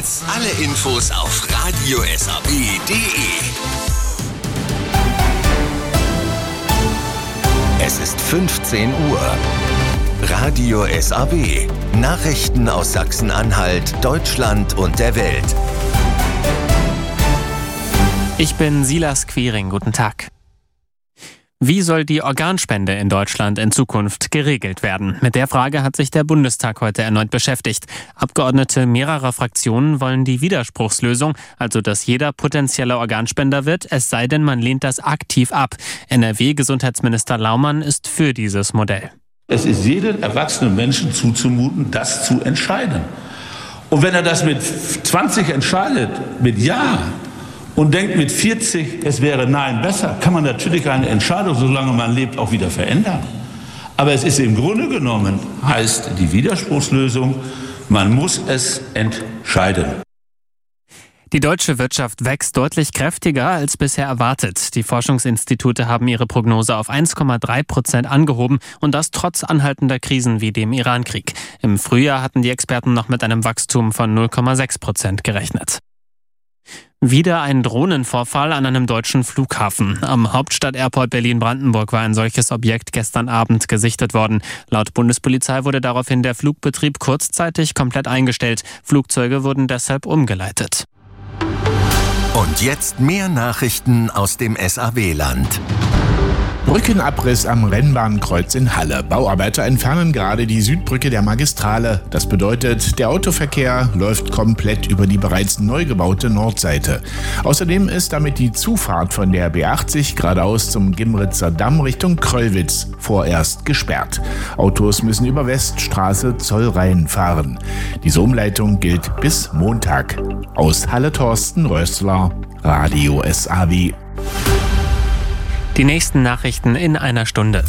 Alle Infos auf radiosab.de. Es ist 15 Uhr. Radio SAW. Nachrichten aus Sachsen-Anhalt, Deutschland und der Welt. Ich bin Silas Quiring. Guten Tag. Wie soll die Organspende in Deutschland in Zukunft geregelt werden? Mit der Frage hat sich der Bundestag heute erneut beschäftigt. Abgeordnete mehrerer Fraktionen wollen die Widerspruchslösung, also dass jeder potenzieller Organspender wird, es sei denn, man lehnt das aktiv ab. NRW-Gesundheitsminister Laumann ist für dieses Modell. Es ist jedem erwachsenen Menschen zuzumuten, das zu entscheiden. Und wenn er das mit 20 entscheidet, mit Ja, und denkt mit 40, es wäre Nein besser, kann man natürlich eine Entscheidung, solange man lebt, auch wieder verändern. Aber es ist im Grunde genommen, heißt die Widerspruchslösung, man muss es entscheiden. Die deutsche Wirtschaft wächst deutlich kräftiger als bisher erwartet. Die Forschungsinstitute haben ihre Prognose auf 1,3% angehoben und das trotz anhaltender Krisen wie dem Irankrieg. Im Frühjahr hatten die Experten noch mit einem Wachstum von 0,6% gerechnet. Wieder ein Drohnenvorfall an einem deutschen Flughafen. Am Hauptstadt-Airport Berlin-Brandenburg war ein solches Objekt gestern Abend gesichtet worden. Laut Bundespolizei wurde daraufhin der Flugbetrieb kurzzeitig komplett eingestellt. Flugzeuge wurden deshalb umgeleitet. Und jetzt mehr Nachrichten aus dem SAW-Land. Brückenabriss am Rennbahnkreuz in Halle. Bauarbeiter entfernen gerade die Südbrücke der Magistrale. Das bedeutet, der Autoverkehr läuft komplett über die bereits neu gebaute Nordseite. Außerdem ist damit die Zufahrt von der B80 geradeaus zum Gimritzer Damm Richtung Kröllwitz vorerst gesperrt. Autos müssen über Weststraße Zollrhein fahren. Diese Umleitung gilt bis Montag. Aus Halle Thorsten Rössler, Radio SAW. Die nächsten Nachrichten in einer Stunde.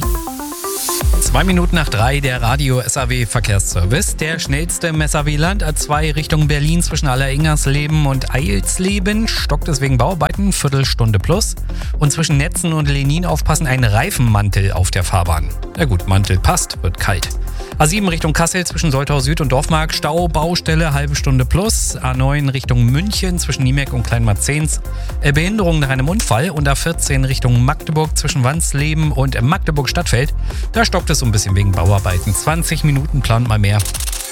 2 Minuten nach 3, der Radio SAW Verkehrsservice. Der schnellste im SAW-Land, A2 Richtung Berlin zwischen Alleringersleben und Eilsleben. Stockt es wegen Bauarbeiten, Viertelstunde plus. Und zwischen Netzen und Lenin aufpassen, ein Reifenmantel auf der Fahrbahn. Na gut, Mantel passt, wird kalt. A7 Richtung Kassel zwischen Soltau Süd und Dorfmark, Stau, Baustelle, halbe Stunde plus. A9 Richtung München zwischen Niemek und Kleinmarzens, Behinderung nach einem Unfall. Und A14 Richtung Magdeburg zwischen Wansleben und Magdeburg Stadtfeld. Da stoppt es so ein bisschen wegen Bauarbeiten. 20 Minuten plant mal mehr.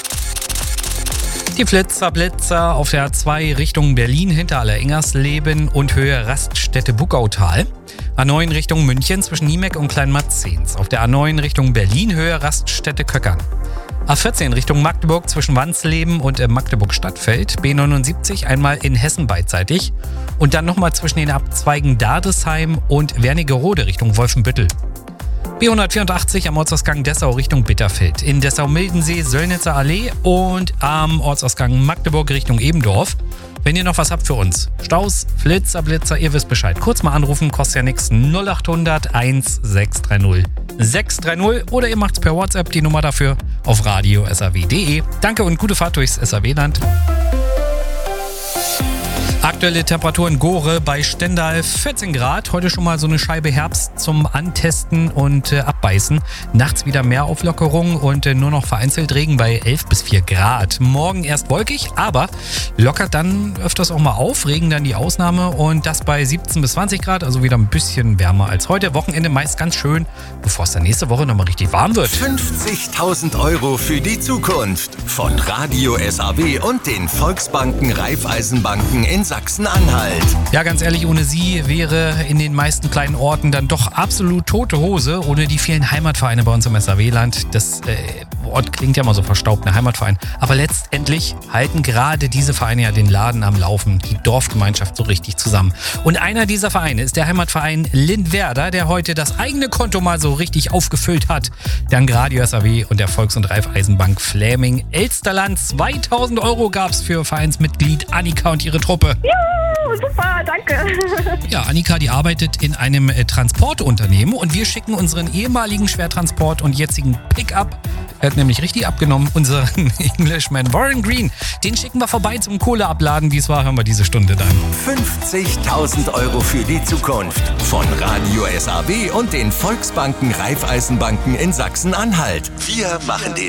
Die Blitzer auf der A2 Richtung Berlin hinter Alleringersleben und Höhe Raststätte Buckautal. A9 Richtung München zwischen Niemek und Kleinmarzens. Auf der A9 Richtung Berlin Höhe Raststätte Köckern. A14 Richtung Magdeburg zwischen Wansleben und Magdeburg Stadtfeld. B79 einmal in Hessen beidseitig. Und dann nochmal zwischen den Abzweigen Dardesheim und Wernigerode Richtung Wolfenbüttel. B184 am Ortsausgang Dessau Richtung Bitterfeld. In Dessau-Mildensee, Söllnitzer Allee und am Ortsausgang Magdeburg Richtung Ebendorf. Wenn ihr noch was habt für uns, Staus, Blitzer, ihr wisst Bescheid. Kurz mal anrufen, kostet ja nichts. 0800 1630 630 oder ihr macht's per WhatsApp, die Nummer dafür auf radiosaw.de. Danke und gute Fahrt durchs SAW-Land. Aktuelle Temperatur in Gore bei Stendal 14 Grad. Heute schon mal so eine Scheibe Herbst zum Antesten und Abbeißen. Nachts wieder mehr Auflockerung und nur noch vereinzelt Regen bei 11 bis 4 Grad. Morgen erst wolkig, aber lockert dann öfters auch mal auf. Regen dann die Ausnahme und das bei 17 bis 20 Grad. Also wieder ein bisschen wärmer als heute. Wochenende meist ganz schön, bevor es dann nächste Woche nochmal richtig warm wird. 50.000 € für die Zukunft von Radio SAW und den Volksbanken Raiffeisenbanken in Sachsen-Anhalt. Ja, ganz ehrlich, ohne sie wäre in den meisten kleinen Orten dann doch absolut tote Hose. Ohne die vielen Heimatvereine bei uns im SAW-Land. Das Wort klingt ja mal so verstaubt, ein Heimatverein. Aber letztendlich halten gerade diese Vereine ja den Laden am Laufen, die Dorfgemeinschaft so richtig zusammen. Und einer dieser Vereine ist der Heimatverein Lindwerder, der heute das eigene Konto mal so richtig aufgefüllt hat. Dank Radio SAW und der Volks- und Raiffeisenbank Fläming Elsterland. 2.000 € gab's für Vereinsmitglied Annika und ihre Truppe. Juhu, super, danke. Ja, Annika, die arbeitet in einem Transportunternehmen und wir schicken unseren ehemaligen Schwertransport und jetzigen Pickup, er hat nämlich richtig abgenommen, unseren Englishman Warren Green, den schicken wir vorbei zum Kohleabladen. Wie es war, hören wir diese Stunde dann. 50.000 € für die Zukunft von Radio SAW und den Volksbanken Raiffeisenbanken in Sachsen-Anhalt. Wir machen den